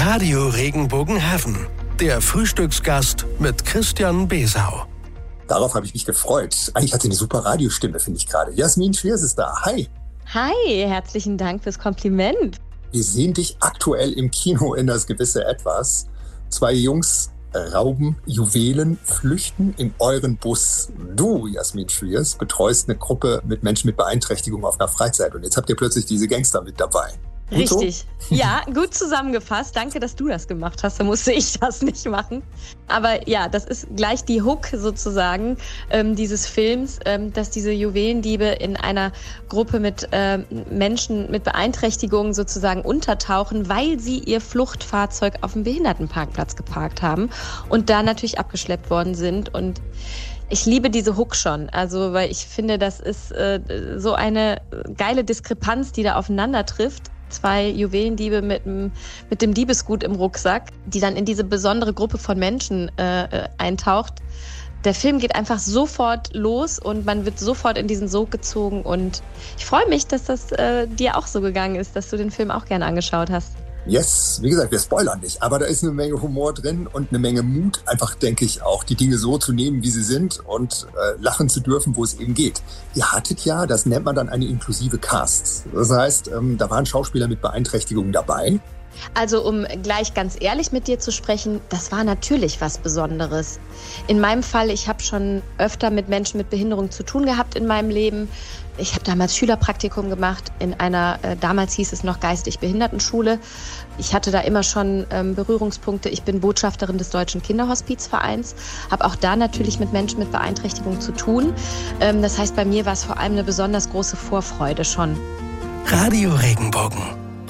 Radio Regenbogen-Heaven, der Frühstücksgast mit Christian Besau. Darauf habe ich mich gefreut. Eigentlich hat sie eine super Radiostimme, finde ich gerade. Jasmin Schwiers ist da. Hi. Hi, herzlichen Dank fürs Kompliment. Wir sehen dich aktuell im Kino in Das gewisse Etwas. 2 Jungs rauben Juwelen, flüchten in euren Bus. Du, Jasmin Schwiers, betreust eine Gruppe mit Menschen mit Beeinträchtigung auf einer Freizeit. Und jetzt habt ihr plötzlich diese Gangster mit dabei. Richtig. So? Ja, gut zusammengefasst. Danke, dass du das gemacht hast. Da musste ich das nicht machen. Aber ja, das ist gleich die Hook sozusagen dieses Films, dass diese Juwelendiebe in einer Gruppe mit Menschen mit Beeinträchtigungen sozusagen untertauchen, weil sie ihr Fluchtfahrzeug auf dem Behindertenparkplatz geparkt haben und da natürlich abgeschleppt worden sind. Und ich liebe diese Hook schon, also weil ich finde, das ist so eine geile Diskrepanz, die da aufeinander trifft. 2 Juwelendiebe mit dem Diebesgut im Rucksack, die dann in diese besondere Gruppe von Menschen eintaucht. Der Film geht einfach sofort los und man wird sofort in diesen Sog gezogen. Und ich freue mich, dass das dir auch so gegangen ist, dass du den Film auch gerne angeschaut hast. Yes, wie gesagt, wir spoilern nicht, aber da ist eine Menge Humor drin und eine Menge Mut, einfach, denke ich, auch die Dinge so zu nehmen, wie sie sind und lachen zu dürfen, wo es eben geht. Ihr hattet ja, das nennt man dann eine inklusive Cast. Das heißt, da waren Schauspieler mit Beeinträchtigungen dabei. Also um gleich ganz ehrlich mit dir zu sprechen, das war natürlich was Besonderes. In meinem Fall, ich habe schon öfter mit Menschen mit Behinderung zu tun gehabt in meinem Leben. Ich habe damals Schülerpraktikum gemacht in einer, damals hieß es noch geistig Behindertenschule. Ich hatte da immer schon Berührungspunkte. Ich bin Botschafterin des Deutschen Kinderhospizvereins, habe auch da natürlich mit Menschen mit Beeinträchtigung zu tun. Das heißt, bei mir war es vor allem eine besonders große Vorfreude schon. Radio Regenbogen.